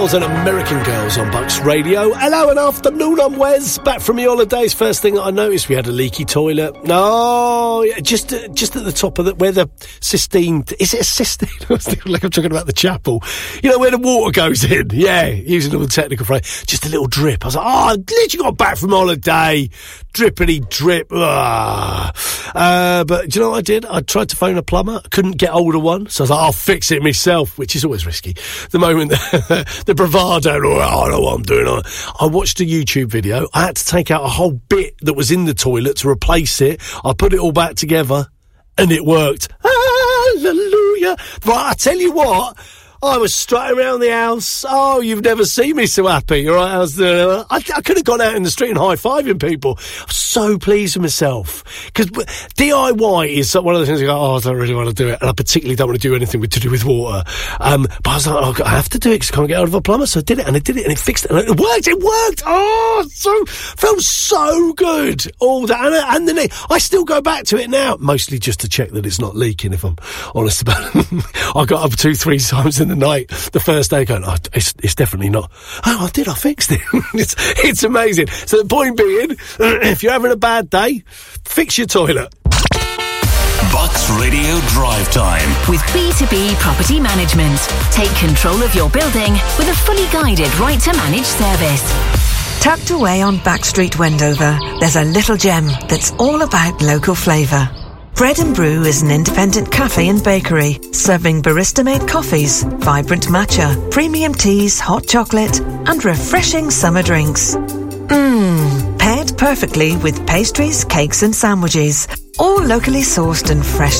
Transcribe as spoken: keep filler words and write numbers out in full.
And American Girls on Bucks Radio. Hello and afternoon, I'm Wes, back from the holidays. First thing that I noticed, we had a leaky toilet. No, just uh, just at the top of the, where the cistine, is it a cistine? Like I'm talking about the chapel. You know, where the water goes in. Yeah, using all the technical phrase. Just a little drip. I was like, oh, I literally got back from holiday. Drippity drip. Ugh. Uh, but do you know what I did? I tried to phone a plumber. I couldn't get hold of one. So I was like, I'll fix it myself, which is always risky. The moment the bravado, oh, I know what I'm doing. I watched a YouTube video. I had to take out a whole bit that was in the toilet to replace it. I put it all back together and it worked. Hallelujah. Right, I tell you what, I was strutting around the house. Oh, you've never seen me so happy. All right, I was uh, I, I could have gone out in the street and high-fiving people. I was so pleased with myself. Because D I Y is one of the things I go, oh, I don't really want to do it. And I particularly don't want to do anything with, to do with water. Um, but I was like, oh, I have to do it because I can't get out of a plumber. So I did it, and I did it, and it fixed it. And it worked, it worked. Oh, so felt so good. All that. And, and then it, I still go back to it now, mostly just to check that it's not leaking, if I'm honest about it. I got up two, three times in the night, the first day, going, oh, it's, it's definitely not. Oh, I did, I fixed it. it's, it's amazing. So the point being, if you're having a bad day, fix your toilet. Bucks Radio Drive Time with B two B Property Management. Take control of your building with a fully guided right to manage service. Tucked away on Backstreet, Wendover, there's a little gem that's all about local flavour. Bread and Brew is an independent cafe and bakery, serving barista-made coffees, vibrant matcha, premium teas, hot chocolate, and refreshing summer drinks. Mmm, paired perfectly with pastries, cakes and sandwiches, all locally sourced and fresh